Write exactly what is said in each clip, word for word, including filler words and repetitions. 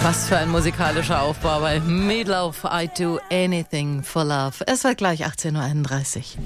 Was für ein musikalischer Aufbau bei Meatloaf, I Do Anything for Love. Es wird gleich achtzehn Uhr einunddreißig.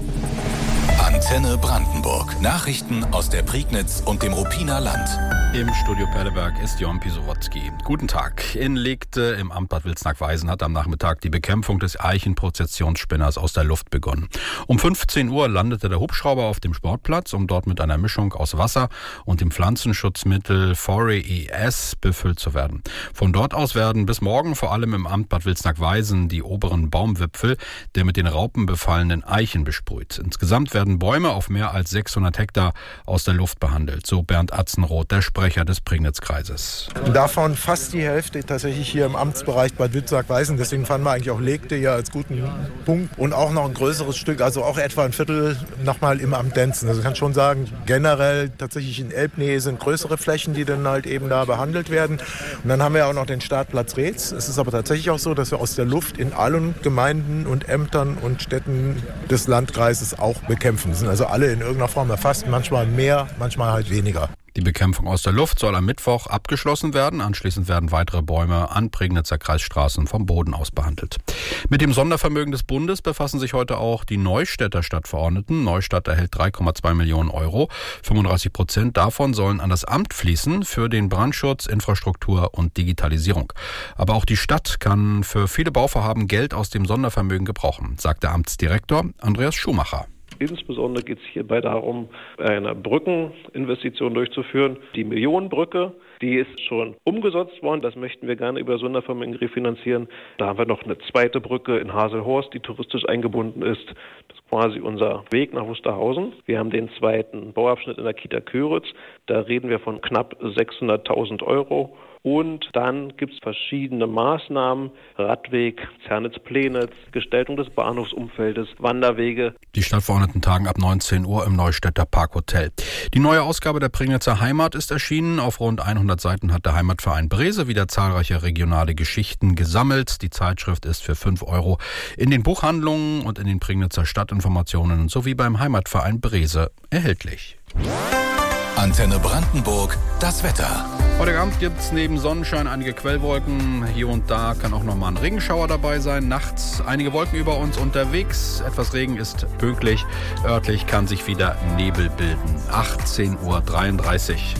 Antenne Brandenburg. Nachrichten aus der Prignitz und dem Ruppiner Land. Im Studio Perleberg ist Jon Pisowotzki. Guten Tag. In Legte im Amt Bad Wilsnack-Weisen hat am Nachmittag die Bekämpfung des Eichenprozessionsspinners aus der Luft begonnen. Um fünfzehn Uhr landete der Hubschrauber auf dem Sportplatz, um dort mit einer Mischung aus Wasser und dem Pflanzenschutzmittel Fore E S befüllt zu werden. Von dort aus werden bis morgen vor allem im Amt Bad Wilsnack-Weisen die oberen Baumwipfel der mit den Raupen befallenen Eichen besprüht. Insgesamt werden Bäume auf mehr als sechshundert Hektar aus der Luft behandelt, so Bernd Atzenroth, der Sprecher des Prignitzkreises. Davon fast die Hälfte tatsächlich hier im Amtsbereich Bad Wilsnack-Weisen. Deswegen fanden wir eigentlich auch Legte hier als guten Punkt. Und auch noch ein größeres Stück, also auch etwa ein Viertel nochmal im Amt Denzen. Also ich kann schon sagen, generell tatsächlich in Elbnähe sind größere Flächen, die dann halt eben da behandelt werden. Und dann haben wir auch noch den Startplatz Reetz. Es ist aber tatsächlich auch so, dass wir aus der Luft in allen Gemeinden und Ämtern und Städten des Landkreises auch bekämpfen. Die sind also alle in irgendeiner Form erfasst, manchmal mehr, manchmal halt weniger. Die Bekämpfung aus der Luft soll am Mittwoch abgeschlossen werden. Anschließend werden weitere Bäume an Prignitzer Kreisstraßen vom Boden aus behandelt. Mit dem Sondervermögen des Bundes befassen sich heute auch die Neustädter Stadtverordneten. Neustadt erhält drei Komma zwei Millionen Euro. fünfunddreißig Prozent davon sollen an das Amt fließen für den Brandschutz, Infrastruktur und Digitalisierung. Aber auch die Stadt kann für viele Bauvorhaben Geld aus dem Sondervermögen gebrauchen, sagt der Amtsdirektor Andreas Schumacher. Insbesondere geht es hierbei darum, eine Brückeninvestition durchzuführen. Die Millionenbrücke, die ist schon umgesetzt worden. Das möchten wir gerne über Sondervermögen refinanzieren. Da haben wir noch eine zweite Brücke in Haselhorst, die touristisch eingebunden ist. Das ist quasi unser Weg nach Wusterhausen. Wir haben den zweiten Bauabschnitt in der Kita Köritz. Da reden wir von knapp sechshunderttausend Euro. Und dann gibt es verschiedene Maßnahmen, Radweg, Zernitz-Plenitz, Gestaltung des Bahnhofsumfeldes, Wanderwege. Die Stadtverordneten tagen ab neunzehn Uhr im Neustädter Parkhotel. Die neue Ausgabe der Prignitzer Heimat ist erschienen. Auf rund hundert Seiten hat der Heimatverein Brese wieder zahlreiche regionale Geschichten gesammelt. Die Zeitschrift ist für fünf Euro in den Buchhandlungen und in den Prignitzer Stadtinformationen sowie beim Heimatverein Brese erhältlich. Antenne Brandenburg, das Wetter. Heute Abend gibt es neben Sonnenschein einige Quellwolken. Hier und da kann auch nochmal ein Regenschauer dabei sein. Nachts einige Wolken über uns unterwegs. Etwas Regen ist pünktlich. Örtlich kann sich wieder Nebel bilden. achtzehn Uhr dreiunddreißig.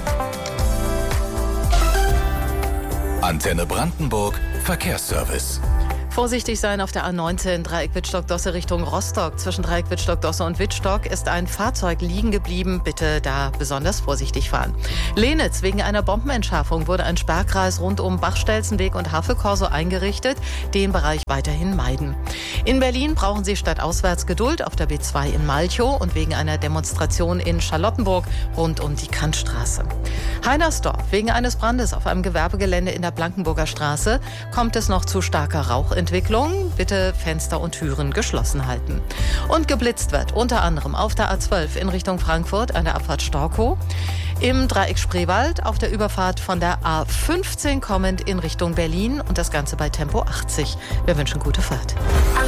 Antenne Brandenburg, Verkehrsservice. Vorsichtig sein auf der A neunzehn Dreieck-Wittstock-Dosse Richtung Rostock. Zwischen Dreieck-Wittstock-Dosse und Wittstock ist ein Fahrzeug liegen geblieben. Bitte da besonders vorsichtig fahren. Lenitz, wegen einer Bombenentschärfung wurde ein Sperrkreis rund um Bachstelzenweg und Havelkorso eingerichtet. Den Bereich weiterhin meiden. In Berlin brauchen Sie stadtauswärts Geduld auf der B zwei in Malchow und wegen einer Demonstration in Charlottenburg rund um die Kantstraße. Heinersdorf, wegen eines Brandes auf einem Gewerbegelände in der Blankenburger Straße kommt es noch zu starker Rauchentwicklung. Bitte Fenster und Türen geschlossen halten. Und geblitzt wird unter anderem auf der A zwölf in Richtung Frankfurt an der Abfahrt Storkow, im Dreieck Spreewald auf der Überfahrt von der A fünfzehn kommend in Richtung Berlin und das Ganze bei Tempo achtzig. Wir wünschen gute Fahrt.